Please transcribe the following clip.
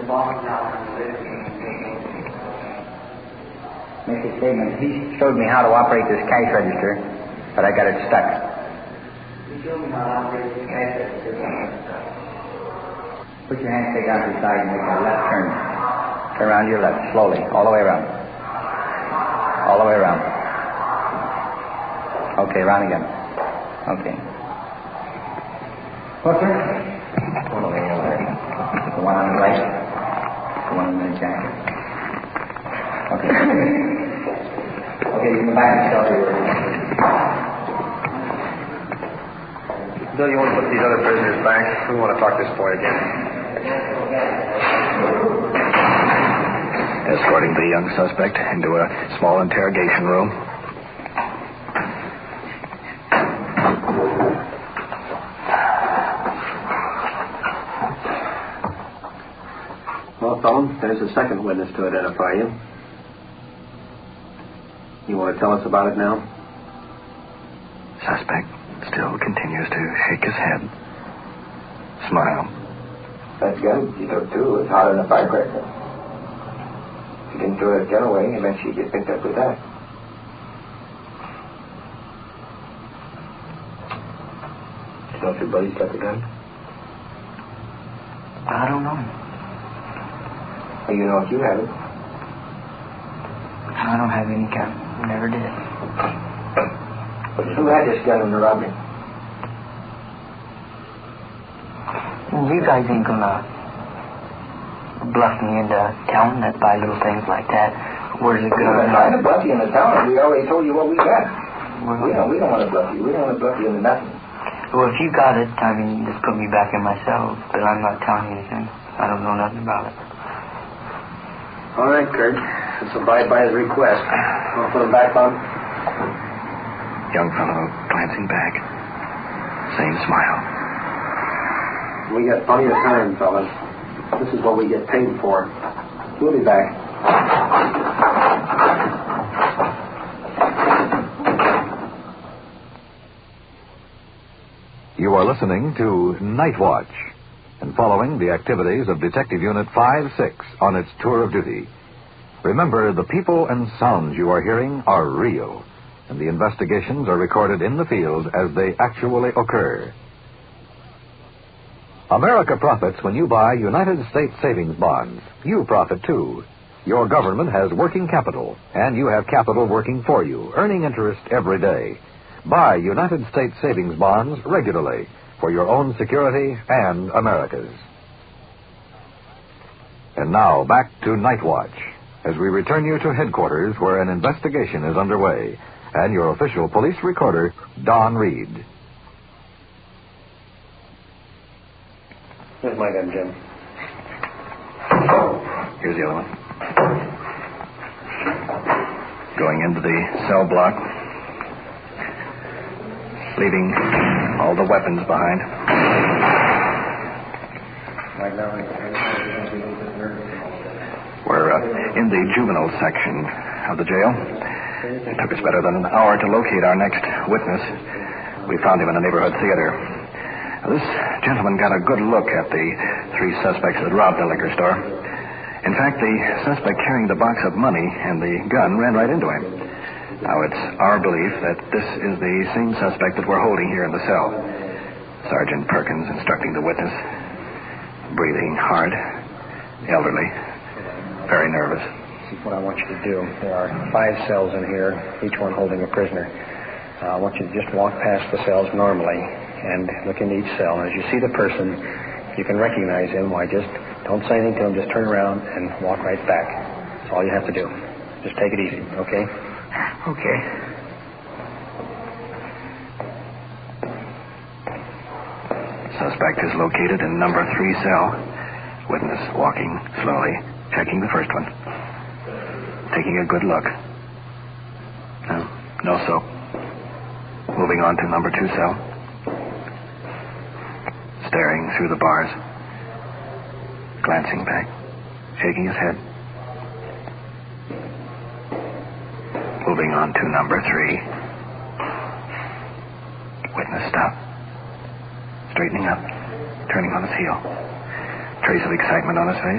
Make a statement. He showed me how to operate this cash register, but I got it stuck. He showed me how to operate this cash register. Put your hand take out to the side and make a left turn. Turn around to your left, slowly, all the way around. All the way around. Okay, round again. Okay. What, sir? All the way over there. The one on the right. The one on the jacket. Okay. Okay, you can go back and shelter your... Bill, you want to put these other prisoners back? We want to talk this boy again. Escorting the young suspect into a small interrogation room. Well, Felon, there's a second witness to identify you. You want to tell us about it now? Suspect still continues to shake his head. Smile. That gun she took, too, was hotter than a firecracker. She didn't throw that gun away, and then she'd get picked up with that. Don't your buddies got the gun? I don't know. Well, you know if you have it. I don't have any gun. Never did. But who had this gun in the robbery? You guys ain't gonna bluff me into telling that by little things like that. Where's the gun? We're trying to bluff you into town. We already told you what we got. Well, we don't want to bluff you. We don't want to bluff you into nothing. Well, if you got it, I mean, just put me back in my cell. But I'm not telling you anything. I don't know nothing about it. All right, Kurt. Let's abide by his request. Want to put him back on? Young fellow glancing back. Same smile. We got plenty of time, fellas. This is what we get paid for. We'll be back. You are listening to Night Watch and following the activities of Detective Unit 5-6 on its tour of duty. Remember, the people and sounds you are hearing are real, and the investigations are recorded in the field as they actually occur. America profits when you buy United States savings bonds. You profit, too. Your government has working capital, and you have capital working for you, earning interest every day. Buy United States savings bonds regularly for your own security and America's. And now, back to Night Watch, as we return you to headquarters where an investigation is underway, and your official police recorder, Don Reed. Here's my gun, Jim. Here's the other one. Going into the cell block. Leaving all the weapons behind. We're in the juvenile section of the jail. It took us better than an hour to locate our next witness. We found him in a neighborhood theater. This gentleman got a good look at the three suspects that robbed the liquor store. In fact, the suspect carrying the box of money and the gun ran right into him. Now, it's our belief that this is the same suspect that we're holding here in the cell. Sergeant Perkins instructing the witness. Breathing hard. Elderly. Very nervous. This is what I want you to do. There are 5 cells in here, each one holding a prisoner. I want you to just walk past the cells normally and look into each cell. And as you see the person, you can recognize him. Why, just don't say anything to him. Just turn around and walk right back. That's all you have to do. Just take it easy, okay? Okay. Suspect is located in number 3 cell. Witness walking slowly, checking the first one. Taking a good look. No soap. Moving on to number 2 cell. Staring through the bars. Glancing back. Shaking his head. Moving on to number 3. Witness stop. Straightening up. Turning on his heel. Trace of excitement on his face.